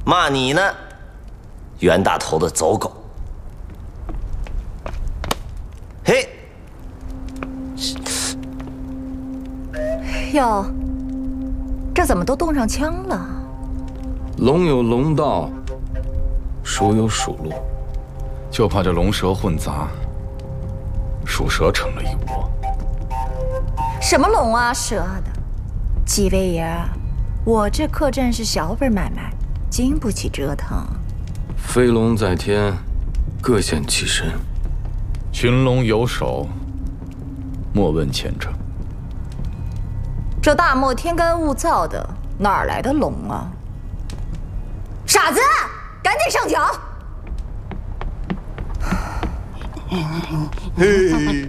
骂你呢，冤大头的走狗。嘿， 哟，这怎么都动上枪了？ 龙有龙道，鼠有鼠路，就怕这龙蛇混杂，鼠蛇成了一窝。 什么龙啊蛇的，几位爷，我这客栈是小本买卖，经不起折腾。 飞龙在天，各显其身。群龙有首，莫问前程。 这大漠天干物燥的，哪儿来的龙啊？傻子，赶紧上脚！ 嘿，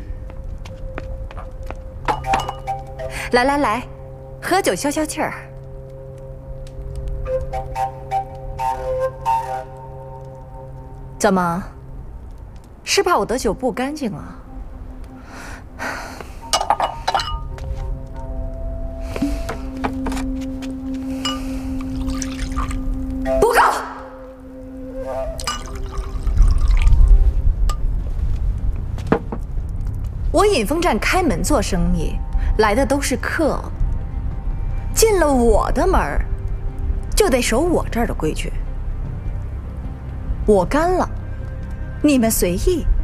来来来，喝酒消消气儿。怎么？是怕我的酒不干净啊？不够！我引风站开门做生意，来的都是客。进了我的门儿，就得守我这儿的规矩。我干了，你们随意。